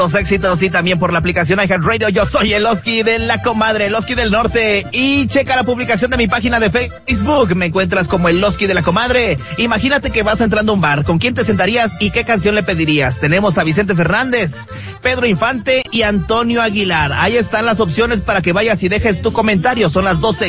los éxitos y también por la aplicación iHeartRadio. Yo soy el Oski de la Comadre, el Oski del Norte, y checa la publicación de mi página de Facebook. Me encuentras como el Oski de la Comadre. Imagínate que vas entrando a un bar. ¿Con quién te sentarías y qué canción le pedirías? Tenemos a Vicente Fernández, Pedro Infante y Antonio Aguilar. Ahí están las opciones para que vayas y dejes tu comentario. Son las 12